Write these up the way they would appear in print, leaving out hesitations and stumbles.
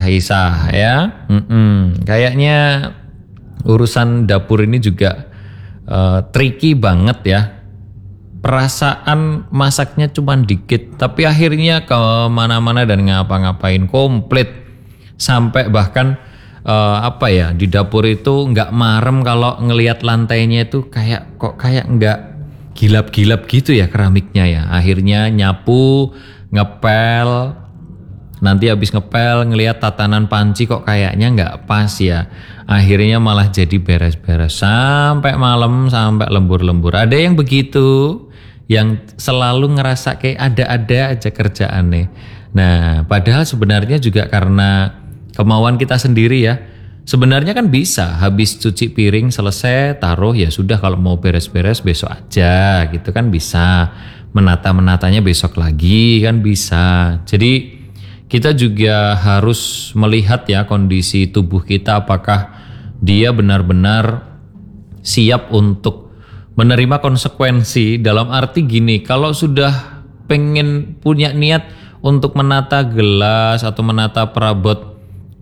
Isa ya. Kayaknya urusan dapur ini juga tricky banget ya. Perasaan masaknya cuma dikit, tapi akhirnya kemana-mana dan ngapa-ngapain komplit. Sampai bahkan di dapur itu nggak marem kalau ngelihat lantainya itu kayak nggak gilap-gilap gitu ya keramiknya ya. Akhirnya nyapu, ngepel. Nanti habis ngepel ngelihat tatanan panci kok kayaknya nggak pas ya. Akhirnya malah jadi beres-beres sampai malam, sampai lembur-lembur. Ada yang begitu, yang selalu ngerasa kayak ada-ada aja kerjaannya. Nah, padahal sebenarnya juga karena kemauan kita sendiri ya. Sebenarnya kan bisa habis cuci piring selesai taruh ya sudah, kalau mau beres-beres besok aja gitu kan bisa. Menata-menatanya besok lagi kan bisa. Jadi kita juga harus melihat ya kondisi tubuh kita, apakah dia benar-benar siap untuk menerima konsekuensi. Dalam arti gini, kalau sudah pengen punya niat untuk menata gelas atau menata perabot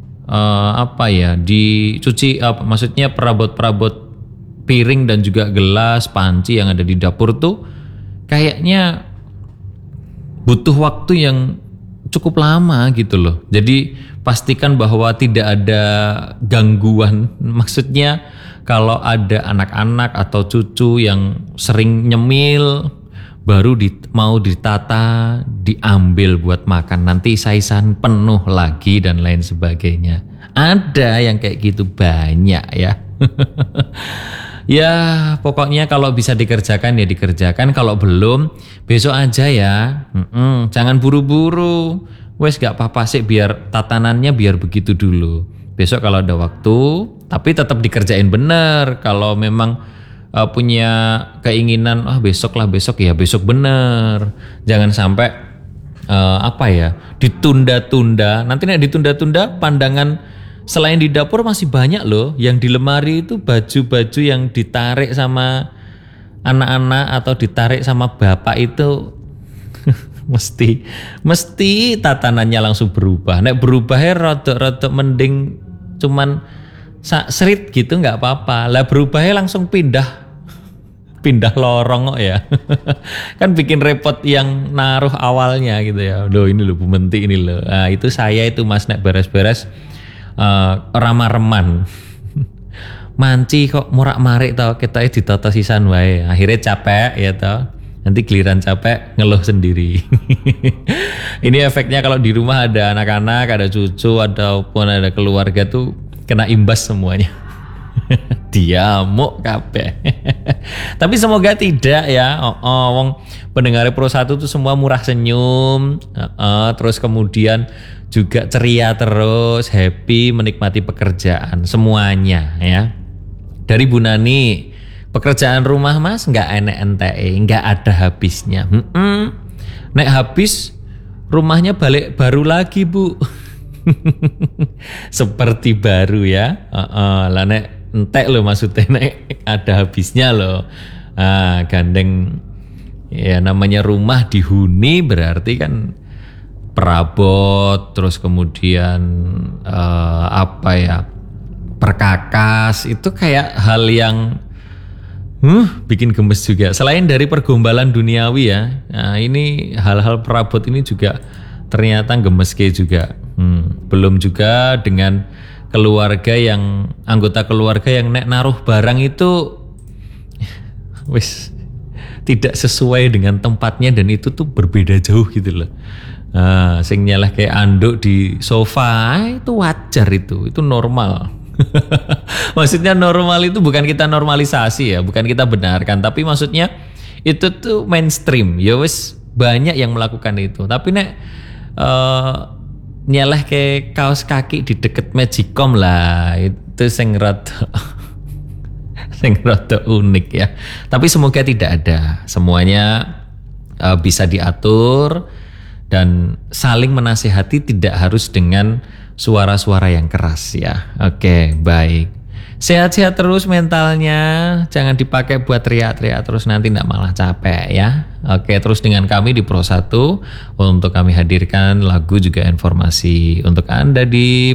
dicuci, maksudnya perabot-perabot piring dan juga gelas, panci yang ada di dapur tuh kayaknya butuh waktu yang cukup lama gitu loh. Jadi pastikan bahwa tidak ada gangguan. Maksudnya kalau ada anak-anak atau cucu yang sering nyemil, baru mau ditata, diambil buat makan, nanti saisan penuh lagi dan lain sebagainya. Ada yang kayak gitu banyak ya. Ya pokoknya kalau bisa dikerjakan ya dikerjakan, kalau belum besok aja ya. Jangan buru-buru. Wes gak apa-apa sih, biar tatanannya biar begitu dulu. Besok kalau ada waktu, tapi tetap dikerjain bener. Kalau memang punya keinginan besok ya besok bener. Jangan sampai ditunda-tunda. Nanti ditunda-tunda, pandangan selain di dapur masih banyak loh. Yang di lemari itu baju-baju yang ditarik sama anak-anak atau ditarik sama bapak itu mesti tatanannya langsung berubah. Nek berubahnya rodok-rodok mending cuman serit gitu nggak apa-apa. Lah berubahnya langsung pindah lorong kok ya. Kan bikin repot yang naruh awalnya gitu ya. Loh ini loh Bu Menti ini loh. Nah, itu saya itu Mas nek beres-beres ramareman. Manci kok murak-marik tau, kita ditata sisan wae. Akhirnya capek ya tau. Nanti giliran capek ngeluh sendiri. Ini efeknya kalau di rumah ada anak-anak, ada cucu ataupun ada keluarga tuh kena imbas semuanya. Diamuk kabeh. Tapi semoga tidak ya. Wong pendengar Pro 1 tuh semua murah senyum, terus kemudian juga ceria terus, happy menikmati pekerjaan semuanya ya. Dari Bu Nani, pekerjaan rumah Mas nggak enek enteke, nggak ada habisnya. Nek habis rumahnya balik baru lagi Bu. Seperti baru ya. Lah nek entek loh maksudnya, nek ada habisnya loh. Gandeng ya, namanya rumah dihuni berarti kan perabot, terus kemudian perkakas, itu kayak hal yang bikin gemes juga. Selain dari pergombalan duniawi ya, nah ini hal-hal perabot ini juga ternyata gemes juga. Belum juga dengan anggota keluarga yang nek naruh barang itu wis tidak sesuai dengan tempatnya dan itu tuh berbeda jauh gitu loh. Sing nyeleh kayak anduk di sofa itu wajar, itu normal. Maksudnya normal itu bukan kita normalisasi ya, bukan kita benarkan, tapi maksudnya itu tuh mainstream. Ya wis banyak yang melakukan itu. Tapi nek nyeleh kayak kaos kaki di deket Magicom lah, itu sing rada unik ya. Tapi semoga tidak ada. Semuanya bisa diatur dan saling menasihati, tidak harus dengan suara-suara yang keras ya. Oke, baik. Sehat-sehat terus mentalnya, jangan dipakai buat teriak-teriak terus, nanti enggak malah capek ya. Oke, terus dengan kami di Pro 1 untuk kami hadirkan lagu juga informasi untuk Anda di